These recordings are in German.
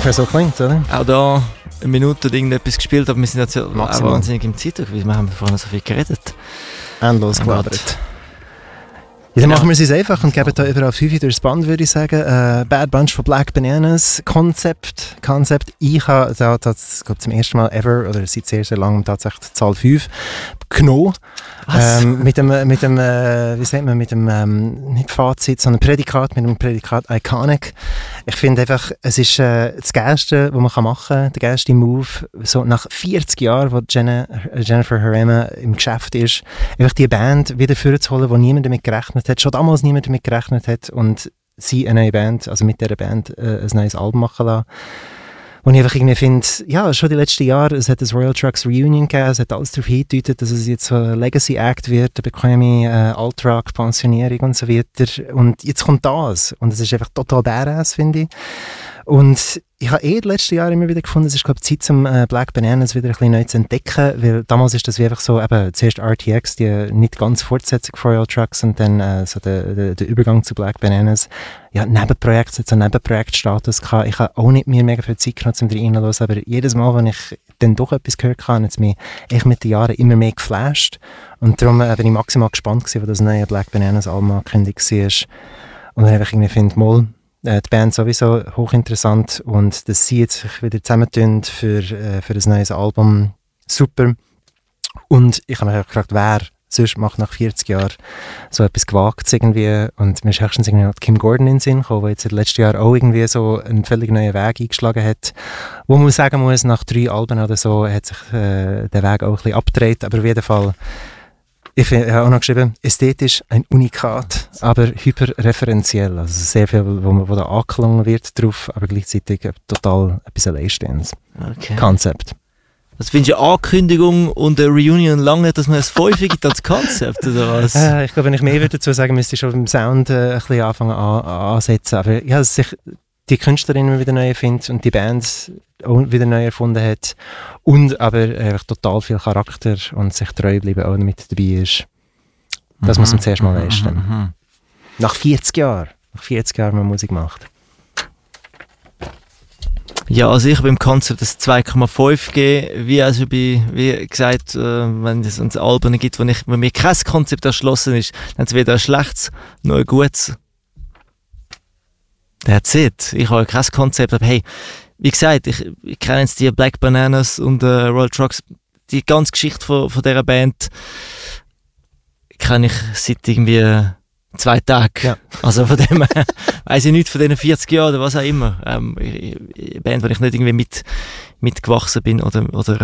ungefähr so klingt, oder? Auch da eine Minute irgendetwas gespielt, aber wir sind jetzt auch wahnsinnig im Zeitdruck, weil wir haben vorhin so viel geredet. Endlos gelabert. Ja, dann machen wir es einfach und geben da überall 5 durchs Band, würde ich sagen. Bad Bunch von Black Bananas, Concept. Ich habe da zum ersten Mal ever, oder seit sehr, sehr langem tatsächlich die Zahl 5 genommen. Mit dem nicht Fazit, sondern mit dem Prädikat Iconic. Ich finde einfach, es ist das Geilste, was man machen kann, der geilste Move, so nach 40 Jahren, wo Jennifer Herrema im Geschäft ist, einfach die Band wieder vorzuholen, wo niemand damit gerechnet hat, schon damals niemand damit gerechnet hat, und sie eine neue Band, also mit dieser Band ein neues Album machen lassen. Und ich einfach irgendwie finde, ja, schon die letzten Jahre, es hat das Royal Trucks Reunion gegeben, es hat alles darauf hingedeutet, dass es jetzt so ein Legacy-Act wird, da bekomme ich Alt-Rock, Pensionierung und so weiter. Und jetzt kommt das. Und es ist einfach total badass, finde ich. Und ich habe die letzten Jahre immer wieder gefunden, es ist, glaube ich, Zeit, zum Black Bananas wieder ein bisschen neu zu entdecken, weil damals ist das wie einfach so, eben, zuerst RTX, die nicht ganz Fortsetzung von Royal Trucks, und dann so der Übergang zu Black Bananas. Ja, Nebenprojekt, so einen Nebenprojektstatus gehabt. Ich habe auch nicht mehr mega viel Zeit gehabt, um reinzuhören, aber jedes Mal, wenn ich dann doch etwas gehört habe, hat es mich echt mit den Jahren immer mehr geflasht. Und darum bin ich maximal gespannt gewesen, wo das neue Black Bananas Album angekündigt war. Und dann einfach irgendwie finde, mal, die Band sowieso hochinteressant, und dass sie jetzt sich wieder zusammentun für ein neues Album, super. Und ich habe mich auch gefragt, wer sonst macht nach 40 Jahren so etwas Gewagtes irgendwie, und mir ist höchstens irgendwie noch Kim Gordon in den Sinn gekommen, der jetzt letztes Jahr auch irgendwie so einen völlig neuen Weg eingeschlagen hat, wo man sagen muss, nach 3 Alben oder so hat sich der Weg auch ein bisschen abgedreht, aber auf jeden Fall. Ich habe auch noch geschrieben, ästhetisch ein Unikat, aber hyperreferenziell. Also sehr viel, wo da angeklungen wird drauf, aber gleichzeitig total etwas Alleinstehendes. Okay. Konzept. Was findest du, Ankündigung und eine Reunion lange nicht, dass man es 5 gibt als Konzept, oder was? Ich glaube, wenn ich mehr dazu sagen müsste, ich schon beim Sound ein bisschen anfangen ansetzen. Aber ja, dass sich die Künstlerin wieder neu findet und die Band auch wieder neu erfunden hat, und aber einfach total viel Charakter und sich treu bleiben auch mit dabei ist. Das muss man zuerst mal leisten. Nach 40 Jahren man Musik macht. Ja, also ich habe im Konzept das 2,5 gegeben, wie gesagt, wenn es uns Alben gibt, wo mir kein Konzept erschlossen ist, dann ist es weder ein schlechtes noch ein gutes. That's it. Ich habe kein Konzept, aber hey, wie gesagt, ich kenne jetzt die Black Bananas und Royal Trucks, die ganze Geschichte von dieser Band kenne ich seit irgendwie 2 Tagen. Ja. Also von dem weiss ich nichts von diesen 40 Jahren oder was auch immer. Eine Band, wo ich nicht irgendwie mitgewachsen bin oder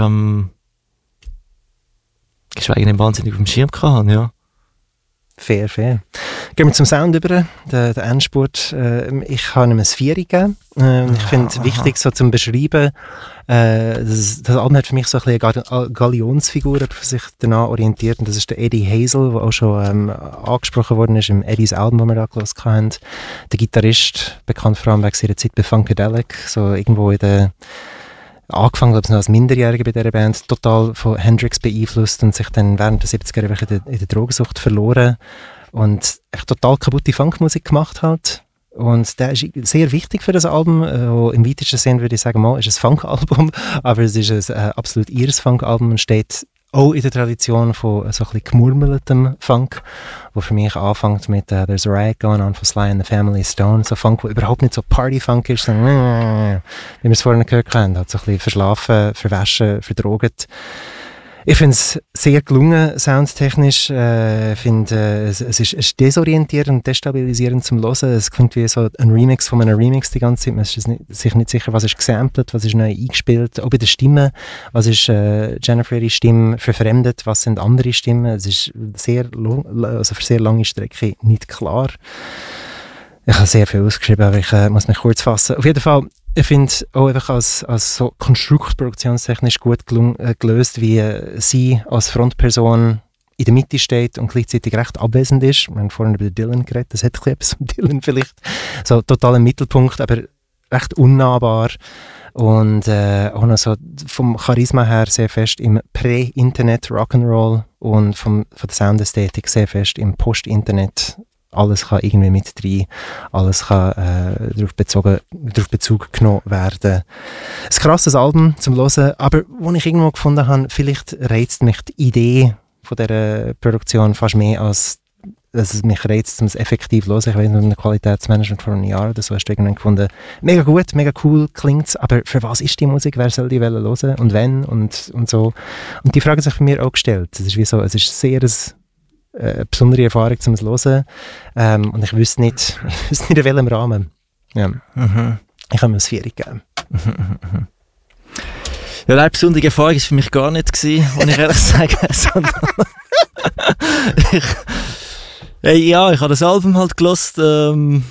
geschweige denn wahnsinnig auf dem Schirm hatte, ja. Fair. Gehen wir zum Sound über, der Endspurt. Ich habe ihm ein 4 gegeben. Ich finde es wichtig, so zum Beschreiben, das Album hat für mich so ein bisschen eine Galionsfigur, die sich danach orientiert, und das ist der Eddie Hazel, der auch schon angesprochen worden ist im Eddies Album, das wir da gehört haben. Der Gitarrist, bekannt vor allem wegen seiner Zeit bei Funkadelic, so irgendwo angefangen, glaube ich, noch als Minderjähriger bei dieser Band, total von Hendrix beeinflusst und sich dann während der 70er Jahre in der Drogensucht verloren und echt total kaputte Funkmusik gemacht hat. Und der ist sehr wichtig für das Album. Im weitesten Sinne würde ich sagen, mal ist es ein Funk-Album, aber es ist ein absolut ihres Funk-Album und steht auch in der Tradition von so ein bisschen gemurmeltem Funk, wo für mich anfängt mit There's a Riot Going On von Sly and the Family Stone, so Funk, wo überhaupt nicht so Party-Funk ist, sondern wie wir es vorhin gehört haben, hat so ein bisschen verschlafen, verwaschen, verdroget. Ich finde es sehr gelungen, soundtechnisch. Ich finde, es ist desorientierend und destabilisierend zum Hören. Es klingt wie so ein Remix von einem Remix die ganze Zeit. Man ist sich nicht sicher, was ist gesampelt, was ist neu eingespielt. Auch bei der Stimme, was ist Jennifer ihre Stimme verfremdet, was sind andere Stimmen. Es ist für sehr lange Strecke nicht klar. Ich habe sehr viel ausgeschrieben, aber ich muss mich kurz fassen. Auf jeden Fall, ich finde auch einfach als so konstruktproduktionstechnisch gut gelöst, wie sie als Frontperson in der Mitte steht und gleichzeitig recht abwesend ist. Wir haben vorhin über Dylan geredet, das hat etwas mit Dylan vielleicht. So total im Mittelpunkt, aber recht unnahbar. Und auch noch so vom Charisma her sehr fest im Prä-Internet Rock'n'Roll und von der Soundästhetik sehr fest im Post-Internet alles kann irgendwie mit rein, alles kann darauf Bezug genommen werden. Ein krasses Album zum Hören, aber wo ich irgendwo gefunden habe, vielleicht reizt mich die Idee von dieser Produktion fast mehr als es mich reizt, um es effektiv zu hören. Ich weiß nicht, mit dem Qualitätsmanagement vor einem Jahr oder so hast du irgendwann gefunden, mega gut, mega cool klingt's, aber für was ist die Musik? Wer soll die hören und wenn und so. Und die Frage hat sich bei mir auch gestellt. Es ist wie so, es ist sehr eine besondere Erfahrung zum Hören und ich wüsste nicht in welchem Rahmen. Ja. Ich kann mir das 4 geben. Ja, eine besondere Erfahrung war für mich gar nicht gewesen, muss ich ehrlich sagen. Ich habe das Album halt gehört, so ein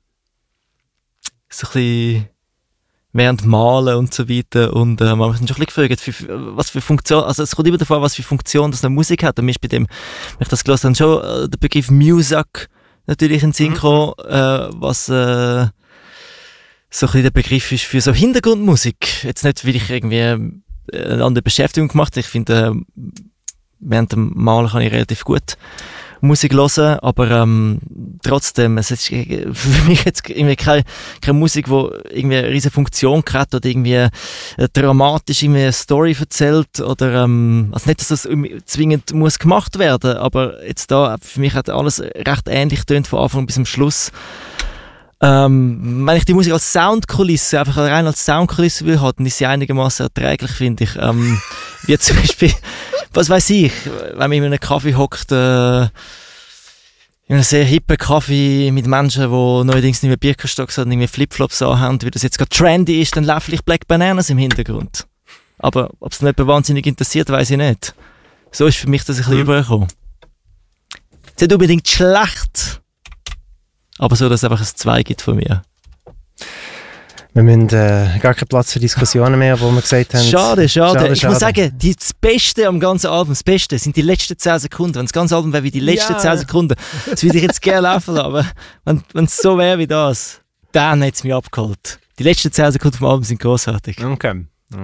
bisschen während Malen und so weiter und man hat mich schon ein bisschen gefragt, was für Funktion, also es kommt immer davon, was für Funktion das eine Musik hat und mir ist bei dem, wenn ich das gehört habe, schon der Begriff Music natürlich in den Sinn gekommen, was so ein bisschen der Begriff ist für so Hintergrundmusik. Jetzt nicht, weil ich irgendwie eine andere Beschäftigung gemacht habe, ich finde, während dem Malen kann ich relativ gut Musik hören, aber trotzdem, es ist für mich jetzt irgendwie keine Musik, die irgendwie eine riesige Funktion hat oder irgendwie dramatisch irgendwie eine Story erzählt oder also nicht, dass das zwingend muss gemacht werden, aber jetzt da, für mich hat alles recht ähnlich tönt von Anfang bis zum Schluss. Wenn ich die Musik als Soundkulisse, einfach rein als Soundkulisse will haben, dann ist sie einigermaßen erträglich, finde ich. Wie zum Beispiel, was weiß ich, wenn man in einem Kaffee hockt, in einem sehr hippen Kaffee mit Menschen, die neuerdings nicht mehr Birkenstocks sondern irgendwie Flipflops anhaben, wie das jetzt gerade trendy ist, dann läuft vielleicht Black Bananas im Hintergrund. Aber ob es nicht wahnsinnig interessiert, weiss ich nicht. So ist für mich das ein bisschen übergekommen. Es ist nicht unbedingt schlecht, aber so, dass es einfach ein 2 gibt von mir. Wir müssen gar keinen Platz für Diskussionen mehr, wo wir gesagt haben... Schade. Ich muss sagen, das Beste am ganzen Album, das Beste sind die letzten 10 Sekunden. Wenn das ganze Album wäre wie die letzten 10 Sekunden, das würde ich jetzt gerne laufen lassen, aber wenn es so wäre wie das, dann hat es mich abgeholt. Die letzten 10 Sekunden vom Album sind großartig. Okay.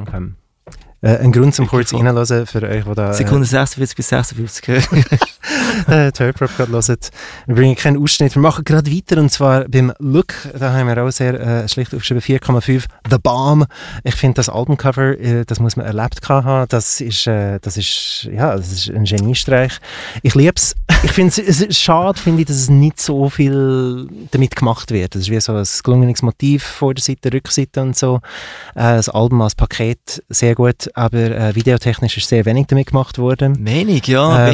Ein Grund zum kurz reinhören für euch, die da... Sekunde 46 bis 56. Turprop gerade hören. Wir bringen keinen Ausschnitt. Wir machen gerade weiter und zwar beim Look. Da haben wir auch sehr schlicht aufgeschrieben 4,5. The Bomb. Ich finde das Albumcover, das muss man erlebt haben. Das ist ein Geniestreich. Ich liebe es. Ich finde es ist schade, dass es nicht so viel damit gemacht wird. Das ist wie so ein gelungenes Motiv vor der Seite, Rückseite und so. Das Album als Paket sehr gut, aber videotechnisch ist sehr wenig damit gemacht worden. Wenig.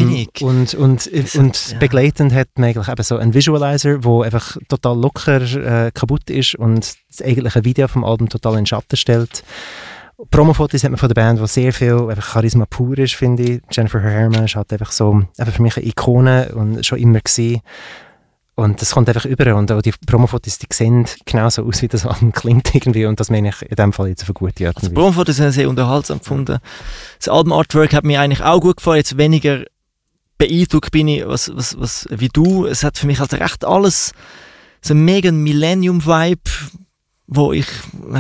Und begleitend hat man eigentlich eben so einen Visualizer, der einfach total locker kaputt ist und das eigentliche Video vom Album total in den Schatten stellt. Promofotos hat man von der Band, wo sehr viel einfach Charisma pur ist, finde ich. Jennifer Herman ist halt einfach so einfach für mich eine Ikone und schon immer gewesen. Und das kommt einfach über und auch die Promofotos, die sehen genauso aus, wie das Album klingt irgendwie und das meine ich in dem Fall jetzt auf eine gute Art und Weise. Die Promofotos sind sehr unterhaltsam gefunden. Das Album-Artwork hat mir eigentlich auch gut gefallen, jetzt weniger beeindruckt bin ich, was wie du. Es hat für mich halt recht alles so einen mega Millennium-Vibe, wo ich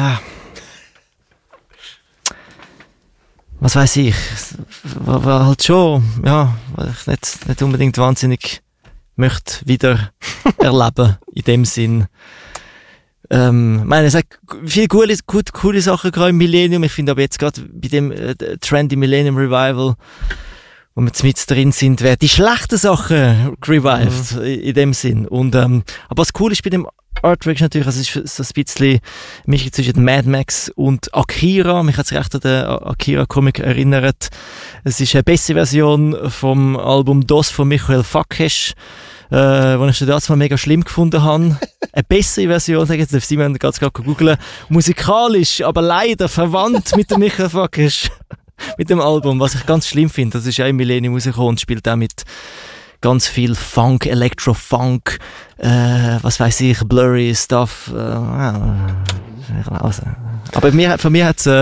was weiß ich, war halt schon, weil ich nicht unbedingt wahnsinnig möchte wieder erleben, in dem Sinn. Es hat viele coole Sachen gerade im Millennium. Ich finde aber jetzt gerade bei dem Trendy Millennium Revival, wo wir mit drin sind, werden die schlechten Sachen revived, in dem Sinn. Und, aber was cool ist bei dem Artwork ist natürlich, es ist so ein bisschen Mischung zwischen Mad Max und Akira. Mich hat es recht an den Akira-Comic erinnert. Es ist eine bessere Version vom Album DOS von Michael Fakesh, wo ich schon damals mal mega schlimm gefunden habe. Eine bessere Version, sage ich jetzt, Simon ganz gerade googeln. Musikalisch, aber leider verwandt mit dem Michael Fakesh, mit dem Album, was ich ganz schlimm finde. Das ist ja im Millennium rausgekommen und spielt auch mit ganz viel Funk, Electro-Funk, was weiß ich, blurry Stuff. Aber von mir hat es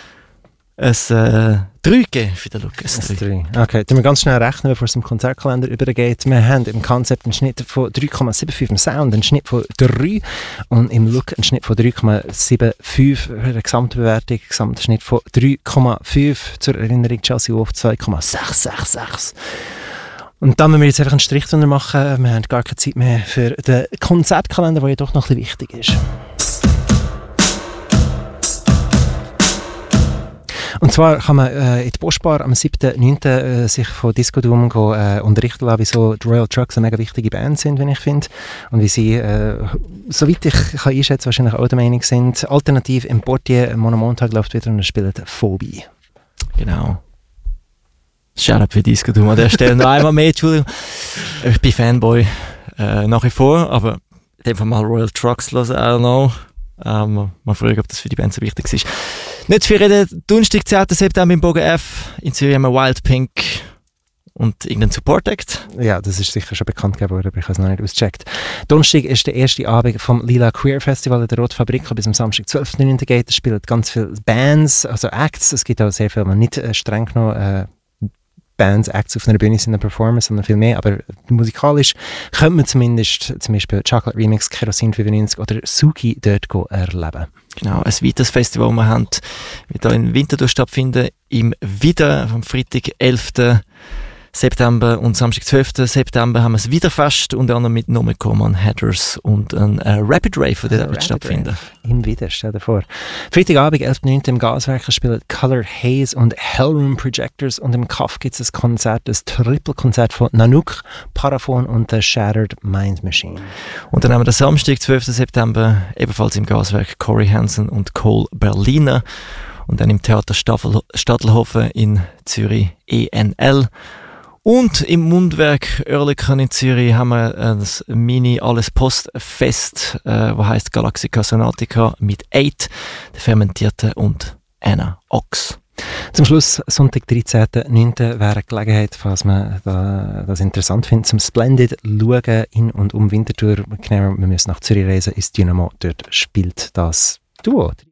ein 3 gegeben für den Lukas. 3. Okay, dann wir ganz schnell rechnen, bevor es im Konzertkalender übergeht. Wir haben im Konzept einen Schnitt von 3,75, im Sound einen Schnitt von 3 und im Look einen Schnitt von 3,75 für eine Gesamtbewertung, Gesamtschnitt von 3,5. Zur Erinnerung, Chelsea Wolf 2,666. Und dann müssen wir jetzt einfach einen Strich drunter machen. Wir haben gar keine Zeit mehr für den Konzertkalender, der ja doch noch ein bisschen wichtig ist. Und zwar kann man in die Postbar am 7.9. Sich von Disco Doom unterrichten lassen, wieso die Royal Trucks eine mega wichtige Band sind, wie ich finde. Und wie sie, soweit ich kann einschätzen, wahrscheinlich auch der Meinung sind. Alternativ im Portier, Montag läuft wieder und er spielt Phobie. Genau. Shoutout für Disco Doom an der Stelle. Noch einmal mehr, Entschuldigung. Ich bin Fanboy nach wie vor, aber in dem Fall mal Royal Trucks hören, I don't know. Mal fragen, ob das für die Band so wichtig ist. Nicht für den Donnerstag, 10. September im Bogen F. In Zürich haben wir Wild Pink und irgendein Support Act. Ja, das ist sicher schon bekannt geworden, aber ich habe es noch nicht ausgecheckt. Donnerstag ist der erste Abend vom Lila Queer Festival in der Rotfabrik, bis am Samstag 12.9. geht. Es spielen ganz viele Bands, also Acts. Es gibt auch sehr viele, die nicht streng genommen Bands, Acts auf einer Bühne sind, eine Performance, sondern viel mehr, aber musikalisch könnte man zumindest zum Beispiel Chocolate Remix, Kerosin 95 oder Suki dort erleben. Genau, ein weiteres Festival, das wir haben, wird hier in Winterthur stattfinden, im Wieder, am Freitag, 11. September und Samstag, 12. September haben wir das Wiederfest, unter anderem mit Nomecoman, Headers und ein Rapid Rave, der wird stattfinden. Im Wieder, stell dir vor. Freitagabend, 11.9. im Gaswerk spielen Color Haze und Hellroom Projectors und im Kaff gibt es ein Konzert, ein Triple-Konzert von Nanook, Paraphon und der Shattered Mind Machine. Und dann haben wir den Samstag, 12. September, ebenfalls im Gaswerk Corey Hansen und Cole Berliner und dann im Theater Stadelhofen in Zürich ENL. Und im Mundwerk Oerlikon in Zürich haben wir das Mini-Alles-Post-Fest, das heisst Galaxica Sonatica mit 8, der Fermentierten und Anna Ox. Zum Schluss, Sonntag, 13.9. wäre eine Gelegenheit, falls man das interessant findet, zum Splendid schauen in und um Winterthur. Genau, wir müssen nach Zürich reisen, ins Dynamo. Dort spielt das Duo.